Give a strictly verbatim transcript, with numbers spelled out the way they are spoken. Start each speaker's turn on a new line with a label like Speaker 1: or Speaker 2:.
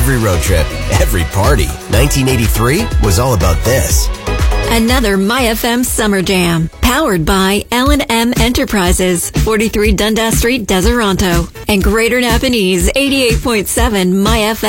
Speaker 1: Every road trip, every party. nineteen eighty-three was all about this.
Speaker 2: Another My F M Summer Jam, powered by L and M Enterprises, forty-three Dundas Street, Deseronto, and Greater Napanese, eighty-eight point seven My F M.